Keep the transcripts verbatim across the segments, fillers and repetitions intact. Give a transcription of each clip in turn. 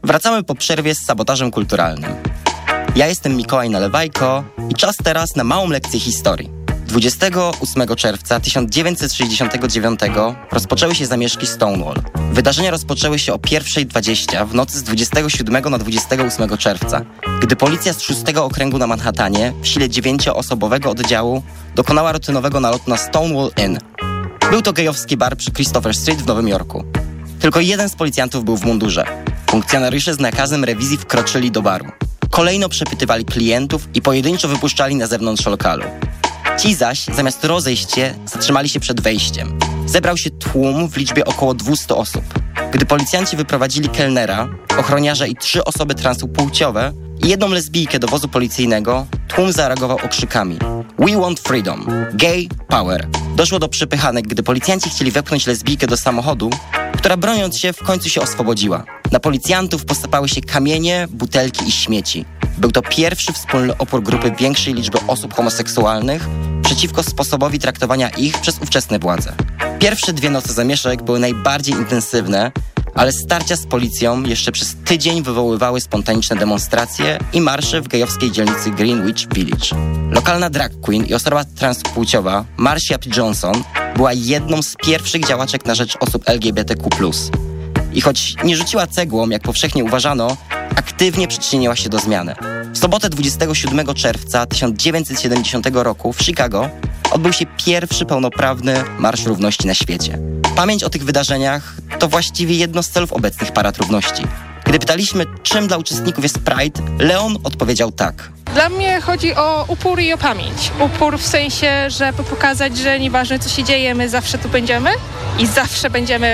Wracamy po przerwie z sabotażem kulturalnym. Ja jestem Mikołaj Nalewajko i czas teraz na małą lekcję historii. dwudziestego ósmego czerwca tysiąc dziewięćset sześćdziesiątego dziewiątego rozpoczęły się zamieszki Stonewall. Wydarzenia rozpoczęły się o pierwsza dwadzieścia w nocy z dwudziestego siódmego na dwudziestego ósmego czerwca, gdy policja z szóstego okręgu na Manhattanie w sile dziewięcioosobowego oddziału dokonała rutynowego nalotu na Stonewall Inn. Był to gejowski bar przy Christopher Street w Nowym Jorku. Tylko jeden z policjantów był w mundurze. Funkcjonariusze z nakazem rewizji wkroczyli do baru. Kolejno przepytywali klientów i pojedynczo wypuszczali na zewnątrz lokalu. Ci zaś, zamiast rozejść się, zatrzymali się przed wejściem. Zebrał się tłum w liczbie około dwieście osób. Gdy policjanci wyprowadzili kelnera, ochroniarza i trzy osoby transpłciowe i jedną lesbijkę do wozu policyjnego, tłum zareagował okrzykami: "We want freedom! Gay power!" Doszło do przepychanek, gdy policjanci chcieli wepchnąć lesbijkę do samochodu, która broniąc się w końcu się oswobodziła. Na policjantów posypały się kamienie, butelki i śmieci. Był to pierwszy wspólny opór grupy większej liczby osób homoseksualnych przeciwko sposobowi traktowania ich przez ówczesne władze. Pierwsze dwie noce zamieszek były najbardziej intensywne, ale starcia z policją jeszcze przez tydzień wywoływały spontaniczne demonstracje i marsze w gejowskiej dzielnicy Greenwich Village. Lokalna drag queen i osoba transpłciowa Marsha P. Johnson była jedną z pierwszych działaczek na rzecz osób L G B T Q plus. I choć nie rzuciła cegłą, jak powszechnie uważano, aktywnie przyczyniła się do zmiany. W sobotę dwudziestego siódmego czerwca tysiąc dziewięćset siedemdziesiątego roku w Chicago odbył się pierwszy pełnoprawny Marsz Równości na świecie. Pamięć o tych wydarzeniach to właściwie jedno z celów obecnych Parad Równości. Gdy pytaliśmy, czym dla uczestników jest Pride, Leon odpowiedział tak. Dla mnie chodzi o upór i o pamięć. Upór w sensie, żeby pokazać, że nieważne co się dzieje, my zawsze tu będziemy i zawsze będziemy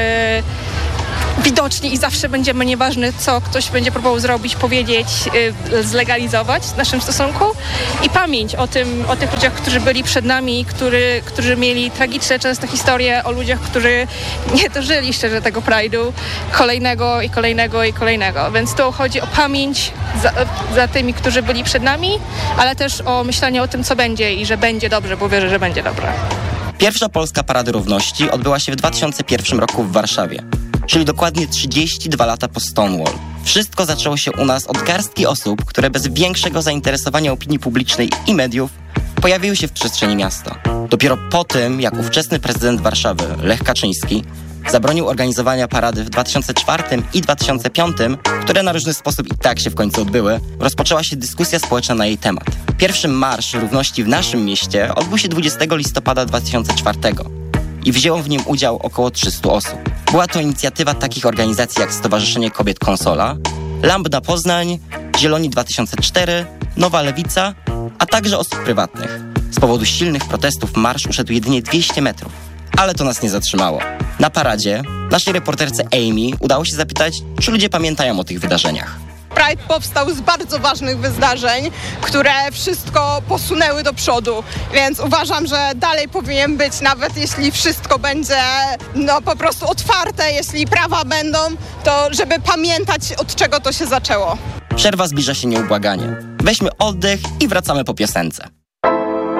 widoczni i zawsze będziemy, nieważne co ktoś będzie próbował zrobić, powiedzieć, yy, zlegalizować w naszym stosunku. I pamięć o tym, o tych ludziach, którzy byli przed nami, który, którzy mieli tragiczne często historie, o ludziach, którzy nie dożyli szczerze tego Pride'u, kolejnego i kolejnego i kolejnego. Więc tu chodzi o pamięć za, za tymi, którzy byli przed nami, ale też o myślenie o tym, co będzie i że będzie dobrze, bo wierzę, że będzie dobrze. Pierwsza polska Parada Równości odbyła się w dwa tysiące pierwszym roku w Warszawie, czyli dokładnie trzydzieści dwa lata po Stonewall. Wszystko zaczęło się u nas od garstki osób, które bez większego zainteresowania opinii publicznej i mediów pojawiły się w przestrzeni miasta. Dopiero po tym, jak ówczesny prezydent Warszawy, Lech Kaczyński, zabronił organizowania parady w dwa tysiące czwartym i dwa tysiące piątym, które na różny sposób i tak się w końcu odbyły, rozpoczęła się dyskusja społeczna na jej temat. Pierwszy Marsz Równości w naszym mieście odbył się dwudziestego listopada dwa tysiące czwartego i wzięło w nim udział około trzysta osób. Była to inicjatywa takich organizacji jak Stowarzyszenie Kobiet Konsola, Lambda Poznań, Zieloni dwa tysiące cztery, Nowa Lewica, a także osób prywatnych. Z powodu silnych protestów marsz uszedł jedynie dwieście metrów. Ale to nas nie zatrzymało. Na paradzie naszej reporterce Amy udało się zapytać, czy ludzie pamiętają o tych wydarzeniach. Pride powstał z bardzo ważnych wydarzeń, które wszystko posunęły do przodu, więc uważam, że dalej powinien być, nawet jeśli wszystko będzie no po prostu otwarte, jeśli prawa będą, to żeby pamiętać, od czego to się zaczęło. Przerwa zbliża się nieubłaganie. Weźmy oddech i wracamy po piosence.